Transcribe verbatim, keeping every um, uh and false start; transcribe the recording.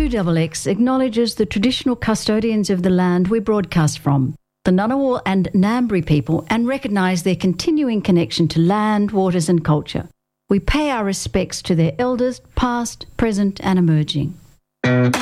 two X X acknowledges the traditional custodians of the land we broadcast from, the Ngunnawal and Ngambri people, and recognise their continuing connection to land, waters and culture. We pay our respects to their elders, past, present and emerging.